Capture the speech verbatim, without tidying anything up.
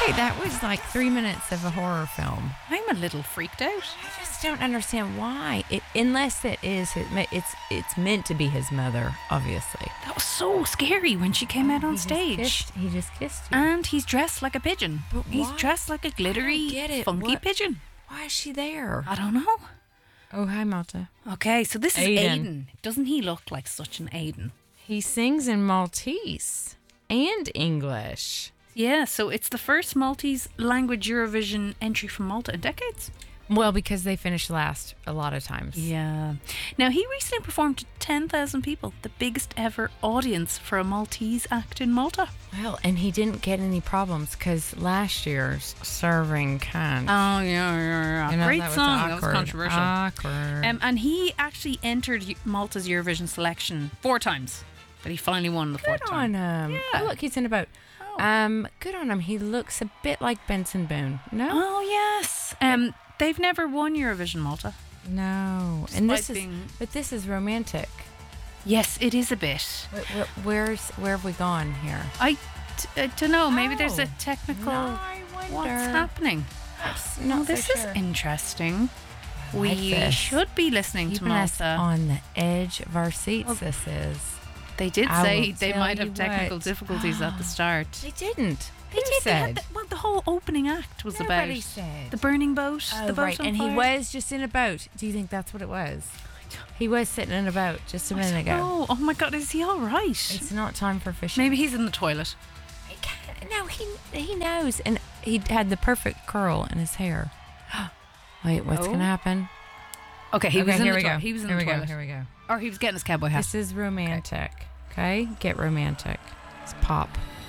Okay, that was like three minutes of a horror film. I'm a little freaked out. I just don't understand why. It, unless it is, his, it's it's meant to be his mother, obviously. That was so scary when she came out on He just stage. kissed- he just kissed you. And he's dressed like a pigeon. But He's why? dressed like a glittery, get it. funky What- pigeon. Why is she there? I don't know. Oh, hi, Malta. Okay, so this is Aiden. Aiden. Doesn't he look like such an Aiden? He sings in Maltese and English. Yeah, so it's the first Maltese language Eurovision entry from Malta in decades. Well, because they finished last a lot of times. Yeah. Now, he recently performed to ten thousand people, the biggest ever audience for a Maltese act in Malta. Well, and he didn't get any problems because last year's Serving Can. Oh, yeah, yeah, yeah. You know, Great that was song. That was awkward. controversial. Awkward. Um, and he actually entered Eu- Malta's Eurovision selection four times, but he finally won the Good fourth on time. him. Yeah. Oh, look, he's in a boat. Oh. Um, good on him. He looks a bit like Benson Boone. No, Oh, yes. Um, they've never won Eurovision, Malta. no. And this Despite is, being- but this is romantic. Yes, it is a bit. Wh- wh- Where's where have we gone here? I, t- I don't know. Maybe there's a Oh. technical. No, I wonder. What's happening? Not Oh, so this sure. is interesting. I like We this. should be listening Keeping to us Malta. on the edge of our seats. Well, this is. They did I say will they tell might you have technical what. difficulties at the start. They didn't. They Who did. They had said? the, well, the whole opening act was Nobody about said. the burning boat. Oh, the boat right, on and fire. he was just in a boat. Do you think that's what it was? He was sitting in a boat just a minute ago. Oh, oh my God! Is he all right? It's not time for fishing. Maybe he's in the toilet. He can't, no, he he knows, and he had the perfect curl in his hair. Wait, what's Oh. gonna happen? Okay, he okay, was in here the we toilet. go. He was in here the we toilet. go. Here we go. Or he was getting his cowboy hat. This is romantic. Okay, get romantic. It's pop.